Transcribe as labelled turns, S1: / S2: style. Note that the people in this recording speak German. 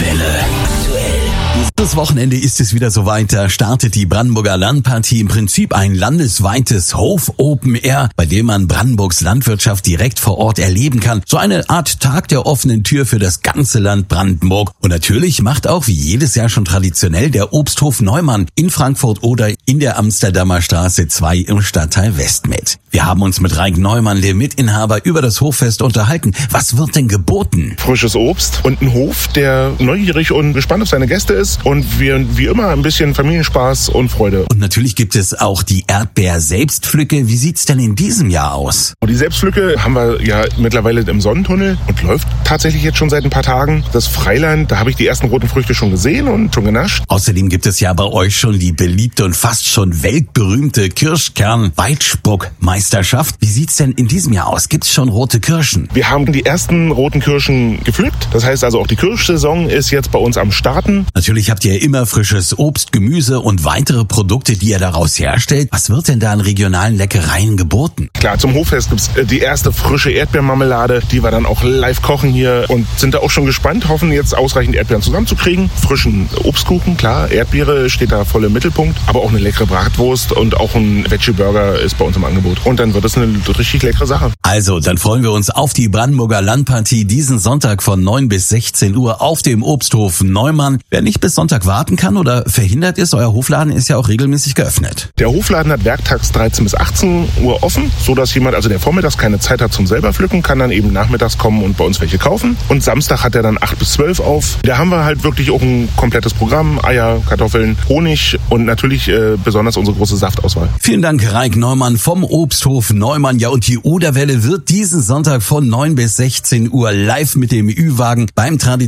S1: Welle. Aktuell. Dieses Wochenende ist es wieder soweit, da startet die Brandenburger Landpartie, im Prinzip ein landesweites Hof-Open Air, bei dem man Brandenburgs Landwirtschaft direkt vor Ort erleben kann. So eine Art Tag der offenen Tür für das ganze Land Brandenburg. Und natürlich macht auch wie jedes Jahr schon traditionell der Obsthof Neumann in Frankfurt oder in der Amsterdamer Straße 2 im Stadtteil West mit. Wir haben uns mit Raik Neumann, dem Mitinhaber, über das Hoffest unterhalten. Was wird denn geboten?
S2: Frisches Obst und ein Hof, der neugierig und gespannt auf seine Gäste ist. Und wir, wie immer, ein bisschen Familienspaß und Freude.
S1: Und natürlich gibt es auch die Erdbeer-Selbstpflücke. Wie sieht's denn in diesem Jahr aus?
S2: Und die Selbstpflücke haben wir ja mittlerweile im Sonnentunnel und läuft tatsächlich jetzt schon seit ein paar Tagen. Das Freiland, da habe ich die ersten roten Früchte schon gesehen und schon genascht.
S1: Außerdem gibt es ja bei euch schon die beliebte und fast schon weltberühmte Kirschkern-Weitspuck-Meisterschaft. Wie sieht's denn in diesem Jahr aus? Gibt's schon rote Kirschen?
S2: Wir haben die ersten roten Kirschen gepflückt. Das heißt also, auch die Kirschsaison ist jetzt bei uns am Starten.
S1: Natürlich habt ihr immer frisches Obst, Gemüse und weitere Produkte, die ihr daraus herstellt. Was wird denn da an regionalen Leckereien geboten?
S2: Klar, zum Hoffest gibt's die erste frische Erdbeermarmelade, die wir dann auch live kochen hier und sind da auch schon gespannt, hoffen jetzt ausreichend Erdbeeren zusammenzukriegen. Frischen Obstkuchen, klar, Erdbeere steht da voll im Mittelpunkt, aber auch eine leckere Bratwurst und auch ein Veggie-Burger ist bei uns im Angebot. Und dann wird es eine richtig leckere Sache.
S1: Also, dann freuen wir uns auf die Brandenburger Landpartie diesen Sonntag von 9 bis 16 Uhr auf dem Obsthof Neumann. Wer nicht bis Sonntag warten kann oder verhindert ist, euer Hofladen ist ja auch regelmäßig geöffnet.
S2: Der Hofladen hat werktags 13 bis 18 Uhr offen, so dass jemand, also der vormittags keine Zeit hat zum selber pflücken, kann dann eben nachmittags kommen und bei uns welche kaufen. Und Samstag hat er dann 8 bis 12 auf. Da haben wir halt wirklich auch ein komplettes Programm, Eier, Kartoffeln, Honig und natürlich besonders unsere große Saftauswahl.
S1: Vielen Dank, Raik Neumann vom Obsthof Neumann. Ja, und die Oderwelle wird diesen Sonntag von 9 bis 16 Uhr live mit dem Ü-Wagen beim Tradition